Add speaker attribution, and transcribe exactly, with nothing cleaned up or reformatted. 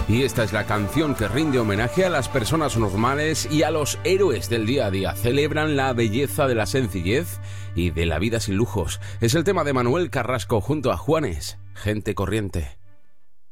Speaker 1: Y esta es la canción que rinde homenaje a las personas normales y a los héroes del día a día. Celebran la belleza de la sencillez y de la vida sin lujos. Es el tema de Manuel Carrasco junto a Juanes, Gente Corriente.